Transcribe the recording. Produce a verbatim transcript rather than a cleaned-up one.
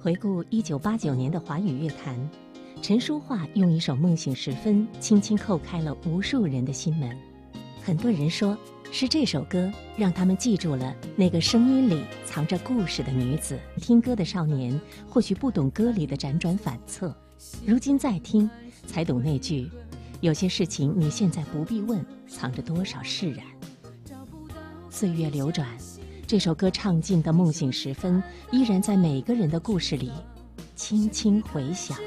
回顾一九八九年的华语乐坛，陈淑桦用一首《梦醒时分》轻轻叩开了无数人的心门。很多人说，是这首歌让他们记住了那个声音里藏着故事的女子。听歌的少年或许不懂歌里的辗转反侧，如今再听，才懂那句有些事情你现在不必问，藏着多少释然。岁月流转，这首歌唱尽的梦醒时分，依然在每个人的故事里轻轻回响。